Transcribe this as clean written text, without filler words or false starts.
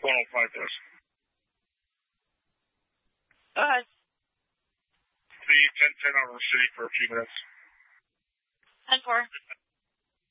105 does. Go ahead. The 10-10 on the city for a few minutes. 10-4.